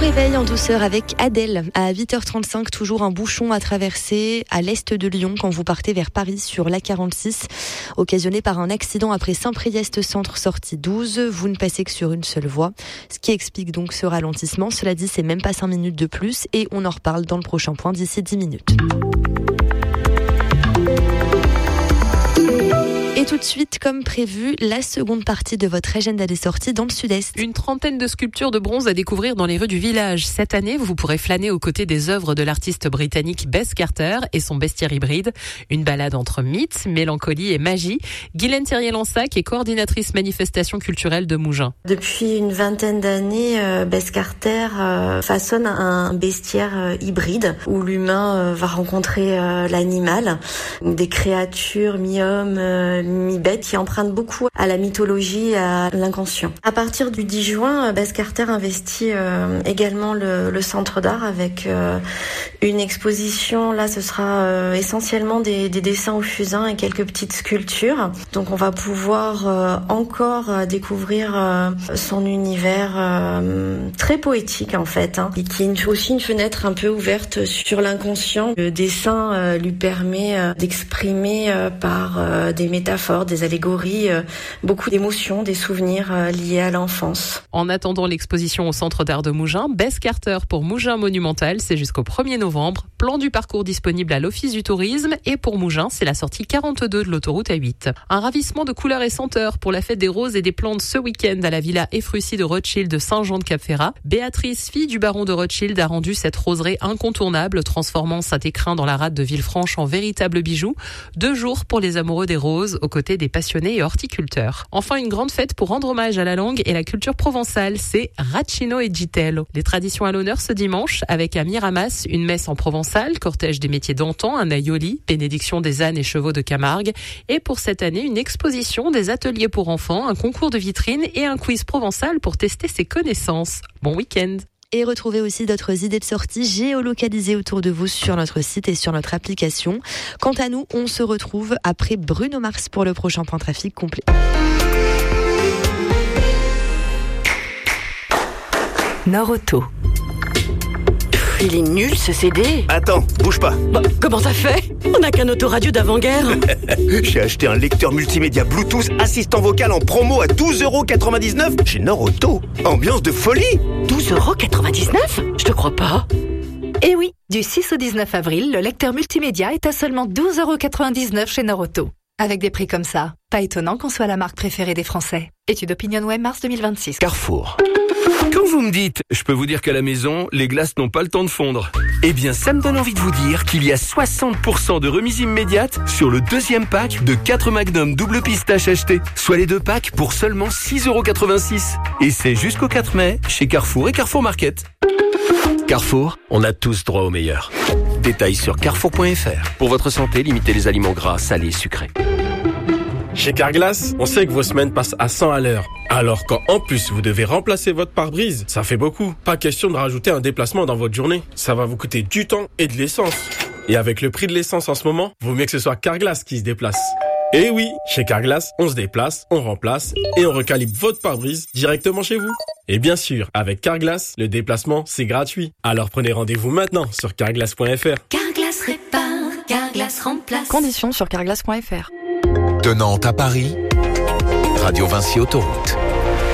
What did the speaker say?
réveille en douceur avec Adèle. À 8h35, toujours un bouchon à traverser à l'est de Lyon quand vous partez vers Paris sur l'A46, occasionné par un accident après Saint-Priest centre sortie 12. Vous ne passez que sur une seule voie, ce qui explique donc ce ralentissement. Cela dit, c'est même pas 5 minutes de plus et on en reparle dans le prochain point d'ici 10 minutes. Et tout de suite, comme prévu, la seconde partie de votre agenda des sorties dans le sud-est. Une trentaine de sculptures de bronze à découvrir dans les rues du village. Cette année, vous pourrez flâner aux côtés des œuvres de l'artiste britannique Bess Carter et son bestiaire hybride. Une balade entre mythe, mélancolie et magie. Guylaine Thirier-Lansac est coordinatrice manifestation culturelle de Mougins. Depuis une vingtaine d'années, Bess Carter façonne un bestiaire hybride où l'humain va rencontrer l'animal. Des créatures mi-hommes, mi-bête qui empruntent beaucoup à la mythologie et à l'inconscient. À partir du 10 juin, Bess Carter investit également le centre d'art avec une exposition. Là, ce sera essentiellement des dessins au fusain et quelques petites sculptures. Donc on va pouvoir encore découvrir son univers très poétique en fait, et qui est aussi une fenêtre un peu ouverte sur l'inconscient. Le dessin lui permet d'exprimer par des métaphores, des allégories, beaucoup d'émotions, des souvenirs liés à l'enfance. En attendant l'exposition au Centre d'art de Mougins, Bess Carter pour Mougins Monumental, c'est jusqu'au 1er novembre. Plan du parcours disponible à l'Office du tourisme et pour Mougins, c'est la sortie 42 de l'autoroute A8. Un ravissement de couleurs et senteurs pour la fête des roses et des plantes ce week-end à la Villa Efrussi de Rothschild de Saint-Jean-de-Cap-Ferrat. Béatrice, fille du baron de Rothschild, a rendu cette roseraie incontournable, transformant Saint-Écrin dans la rade de Villefranche en véritable bijou. 2 jours pour les amoureux des roses, aux côtés des passionnés et horticulteurs. Enfin, une grande fête pour rendre hommage à la langue et la culture provençale, c'est Racino e Gitello. Les traditions à l'honneur ce dimanche, avec à Miramas, une messe en provençal, cortège des métiers d'antan, un aioli, bénédiction des ânes et chevaux de Camargue, et pour cette année, une exposition, des ateliers pour enfants, un concours de vitrines et un quiz provençal pour tester ses connaissances. Bon week-end! Et retrouvez aussi d'autres idées de sortie géolocalisées autour de vous sur notre site et sur notre application. Quant à nous, on se retrouve après Bruno Mars pour le prochain point trafic complet. Nord-Auto. Il est nul ce CD. Attends, bouge pas. Bah, comment ça fait? On n'a qu'un autoradio d'avant-guerre. J'ai acheté un lecteur multimédia Bluetooth assistant vocal en promo à 12,99€ chez Nord-Auto. Ambiance de folie. 12,99€? Je te crois pas. Eh oui, du 6 au 19 avril, le lecteur multimédia est à seulement 12,99€ chez Nord-Auto. Avec des prix comme ça, pas étonnant qu'on soit la marque préférée des Français. Étude OpinionWay mars 2026. Carrefour. Quand vous me dites, je peux vous dire qu'à la maison, les glaces n'ont pas le temps de fondre. Eh bien, ça me donne envie de vous dire qu'il y a 60% de remise immédiate sur le deuxième pack de 4 Magnum double pistache achetés. Soit les 2 packs pour seulement 6,86€. Et c'est jusqu'au 4 mai chez Carrefour et Carrefour Market. Carrefour, on a tous droit au meilleur. Détails sur carrefour.fr. Pour votre santé, limitez les aliments gras, salés et sucrés. Chez Carglass, on sait que vos semaines passent à 100 à l'heure. Alors quand en plus vous devez remplacer votre pare-brise, ça fait beaucoup. Pas question de rajouter un déplacement dans votre journée. Ça va vous coûter du temps et de l'essence. Et avec le prix de l'essence en ce moment, vaut mieux que ce soit Carglass qui se déplace. Et oui, chez Carglass, on se déplace, on remplace et on recalibre votre pare-brise directement chez vous. Et bien sûr, avec Carglass, le déplacement, c'est gratuit. Alors prenez rendez-vous maintenant sur carglass.fr. Carglass répare, Carglass remplace. Conditions sur carglass.fr. De Nantes à Paris, Radio Vinci Autoroute.